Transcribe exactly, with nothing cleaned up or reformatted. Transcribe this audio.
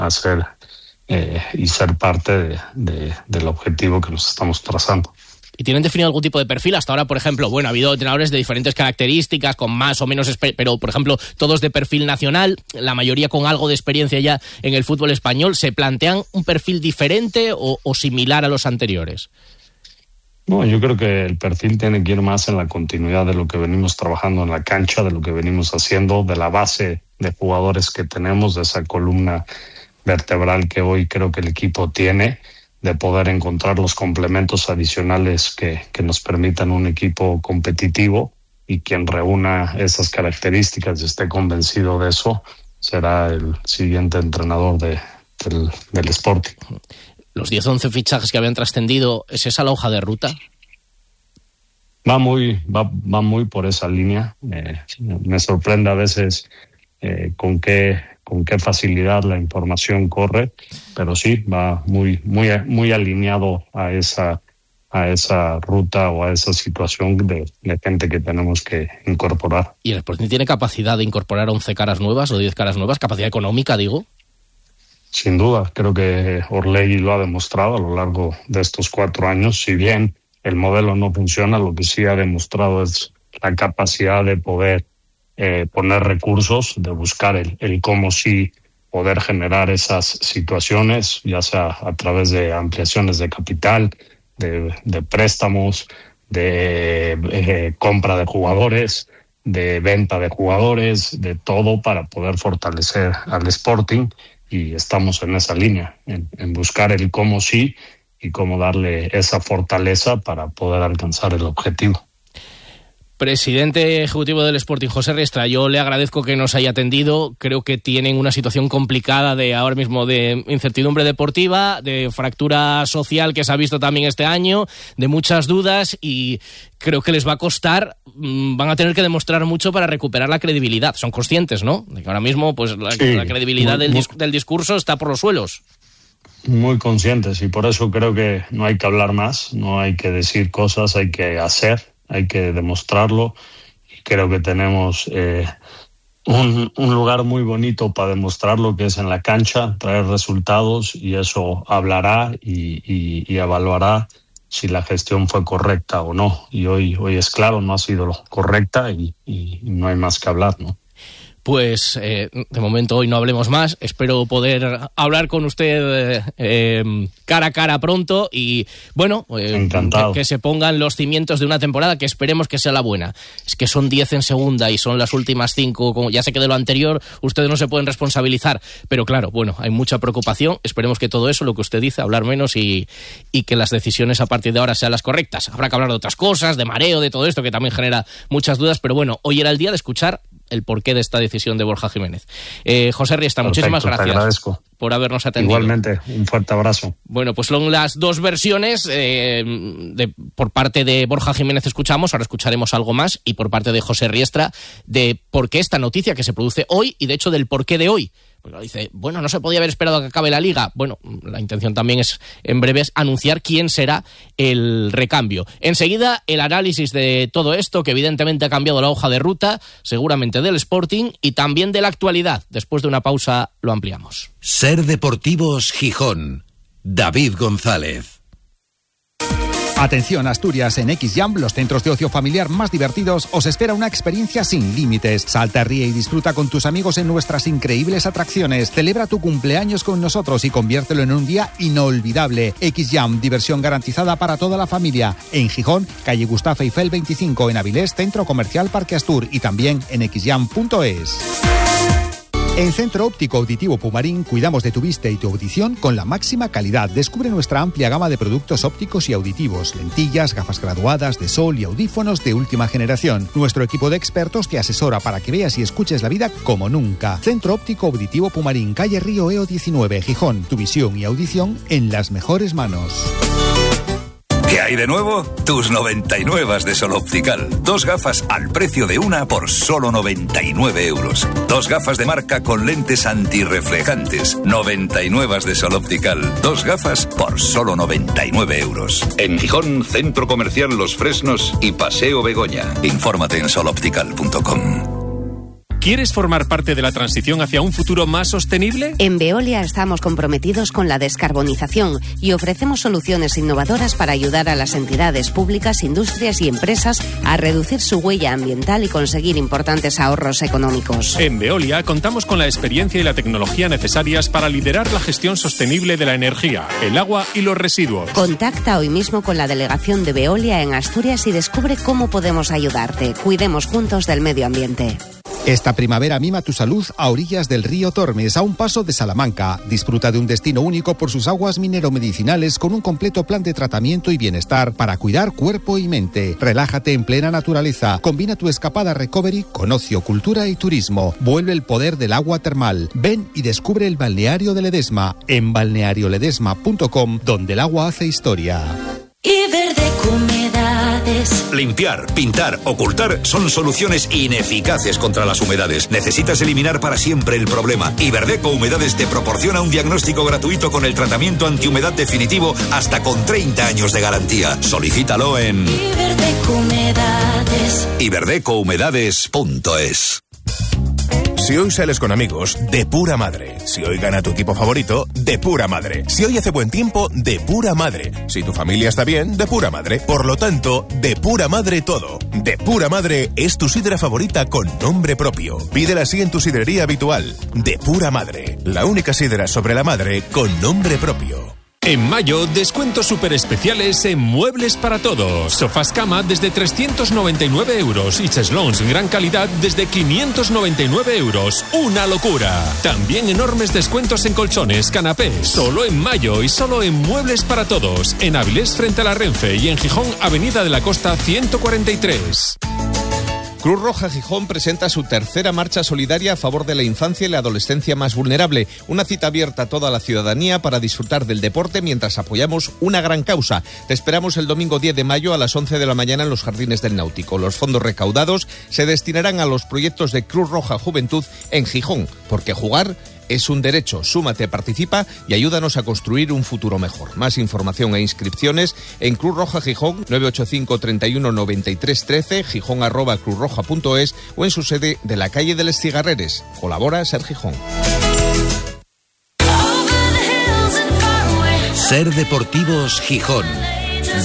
hacer eh, y ser parte de, de, del objetivo que nos estamos trazando. ¿Y tienen definido algún tipo de perfil? Hasta ahora, por ejemplo, bueno, ha habido entrenadores de diferentes características, con más o menos, pero por ejemplo, todos de perfil nacional, la mayoría con algo de experiencia ya en el fútbol español. ¿Se plantean un perfil diferente o, o similar a los anteriores? No, yo creo que el perfil tiene que ir más en la continuidad de lo que venimos trabajando en la cancha, de lo que venimos haciendo, de la base de jugadores que tenemos, de esa columna vertebral que hoy creo que el equipo tiene, de poder encontrar los complementos adicionales que, que nos permitan un equipo competitivo, y quien reúna esas características y esté convencido de eso será el siguiente entrenador de, del, del Sporting. Los diez once fichajes que habían trascendido, ¿es esa la hoja de ruta? Va muy, va, va muy por esa línea. Eh, me sorprende a veces eh, con qué con qué facilidad la información corre, pero sí va muy, muy, muy alineado a esa, a esa ruta o a esa situación de, de gente que tenemos que incorporar. ¿Y el Sporting tiene capacidad de incorporar once caras nuevas o diez caras nuevas? ¿Capacidad económica, digo? Sin duda, creo que Orlegui lo ha demostrado a lo largo de estos cuatro años. Si bien el modelo no funciona, lo que sí ha demostrado es la capacidad de poder eh, poner recursos, de buscar el, el cómo sí poder generar esas situaciones, ya sea a través de ampliaciones de capital, de, de préstamos, de eh, compra de jugadores, de venta de jugadores, de todo para poder fortalecer al Sporting. Y estamos en esa línea, en, en buscar el cómo sí y cómo darle esa fortaleza para poder alcanzar el objetivo. Presidente ejecutivo del Sporting, José Riestra, yo le agradezco que nos haya atendido. Creo que tienen una situación complicada de ahora mismo de incertidumbre deportiva, de fractura social que se ha visto también este año, de muchas dudas, y creo que les va a costar, van a tener que demostrar mucho para recuperar la credibilidad. Son conscientes, ¿no?, de que ahora mismo pues la, sí, la credibilidad muy, del, dis- del discurso está por los suelos. Muy conscientes, y por eso creo que no hay que hablar más, no hay que decir cosas, hay que hacer, hay que demostrarlo, y creo que tenemos eh, un, un lugar muy bonito para demostrarlo, que es en la cancha, traer resultados, y eso hablará y, y, y evaluará si la gestión fue correcta o no. Y hoy, hoy es claro, no ha sido correcta y, y, y no hay más que hablar, ¿no? Pues eh, de momento hoy no hablemos más. Espero poder hablar con usted eh, eh, cara a cara pronto y, bueno, eh, que, que se pongan los cimientos de una temporada que esperemos que sea la buena. Es que son diez en segunda y son las últimas cinco. Como ya sé que de lo anterior ustedes no se pueden responsabilizar, pero claro, bueno, hay mucha preocupación. Esperemos que todo eso, lo que usted dice, hablar menos y, y que las decisiones a partir de ahora sean las correctas. Habrá que hablar de otras cosas, de mareo, de todo esto que también genera muchas dudas, pero bueno, hoy era el día de escuchar el porqué de esta decisión de Borja Jiménez. Eh, José Riestra, muchísimas gracias. Te agradezco por habernos atendido. Igualmente, un fuerte abrazo. Bueno, pues son las dos versiones. Eh, de, por parte de Borja Jiménez escuchamos, ahora escucharemos algo más, y por parte de José Riestra, de por qué esta noticia que se produce hoy y de hecho del porqué de hoy. Pues dice, bueno, no se podía haber esperado a que acabe la Liga. Bueno, la intención también es, en breve, es anunciar quién será el recambio. Enseguida, el análisis de todo esto, que evidentemente ha cambiado la hoja de ruta, seguramente del Sporting y también de la actualidad. Después de una pausa lo ampliamos. Ser Deportivos Gijón. David González. Atención, Asturias, en X-Jam, los centros de ocio familiar más divertidos, os espera una experiencia sin límites. Salta, ríe y disfruta con tus amigos en nuestras increíbles atracciones. Celebra tu cumpleaños con nosotros y conviértelo en un día inolvidable. X-Jam, diversión garantizada para toda la familia. En Gijón, calle Gustavo Eiffel veinticinco, en Avilés, Centro Comercial Parque Astur, y también en x jam punto es. En Centro Óptico Auditivo Pumarín cuidamos de tu vista y tu audición con la máxima calidad. Descubre nuestra amplia gama de productos ópticos y auditivos, lentillas, gafas graduadas de sol y audífonos de última generación. Nuestro equipo de expertos te asesora para que veas y escuches la vida como nunca. Centro Óptico Auditivo Pumarín, calle Río Eo diecinueve, Gijón. Tu visión y audición en las mejores manos. ¿Qué hay de nuevo? Tus noventa y nueve de Sol Optical. Dos gafas al precio de una por solo noventa y nueve euros. Dos gafas de marca con lentes antirreflejantes. noventa y nueve de Sol Optical. Dos gafas por solo noventa y nueve euros. En Gijón, Centro Comercial Los Fresnos y Paseo Begoña. Infórmate en sol optical punto com. ¿Quieres formar parte de la transición hacia un futuro más sostenible? En Veolia estamos comprometidos con la descarbonización y ofrecemos soluciones innovadoras para ayudar a las entidades públicas, industrias y empresas a reducir su huella ambiental y conseguir importantes ahorros económicos. En Veolia contamos con la experiencia y la tecnología necesarias para liderar la gestión sostenible de la energía, el agua y los residuos. Contacta hoy mismo con la delegación de Veolia en Asturias y descubre cómo podemos ayudarte. Cuidemos juntos del medio ambiente. Esta primavera mima tu salud a orillas del río Tormes, a un paso de Salamanca. Disfruta de un destino único por sus aguas mineromedicinales con un completo plan de tratamiento y bienestar para cuidar cuerpo y mente. Relájate en plena naturaleza. Combina tu escapada recovery con ocio, cultura y turismo. Vuelve el poder del agua termal. Ven y descubre el balneario de Ledesma en balneario ledesma punto com, donde el agua hace historia. Iberdeco Humedades. Limpiar, pintar, ocultar son soluciones ineficaces contra las humedades. Necesitas eliminar para siempre el problema. Iberdeco Humedades te proporciona un diagnóstico gratuito con el tratamiento antihumedad definitivo hasta con treinta años de garantía. Solicítalo en Iberdeco Humedades. iberdeco humedades punto es. Si hoy sales con amigos, de pura madre. Si hoy gana tu equipo favorito, de pura madre. Si hoy hace buen tiempo, de pura madre. Si tu familia está bien, de pura madre. Por lo tanto, de pura madre todo. De pura madre es tu sidra favorita con nombre propio. Pídela así en tu sidrería habitual. De pura madre. La única sidra sobre la madre con nombre propio. En mayo, descuentos súper especiales en Muebles para Todos. Sofás cama desde trescientos noventa y nueve euros y cheslons en gran calidad desde quinientos noventa y nueve euros. ¡Una locura! También enormes descuentos en colchones, canapés. Solo en mayo y solo en Muebles para Todos. En Avilés frente a la Renfe y en Gijón, Avenida de la Costa ciento cuarenta y tres. Cruz Roja Gijón presenta su tercera marcha solidaria a favor de la infancia y la adolescencia más vulnerable. Una cita abierta a toda la ciudadanía para disfrutar del deporte mientras apoyamos una gran causa. Te esperamos el domingo diez de mayo a las once de la mañana en los Jardines del Náutico. Los fondos recaudados se destinarán a los proyectos de Cruz Roja Juventud en Gijón, porque jugar es un derecho. Súmate, participa y ayúdanos a construir un futuro mejor. Más información e inscripciones en Cruz Roja Gijón, nueve ocho cinco, treinta y uno, noventa y tres, trece, gijón arroba cruzroja punto es o en su sede de la calle de Les Cigarreres. Colabora Ser Gijón. Ser Deportivos Gijón.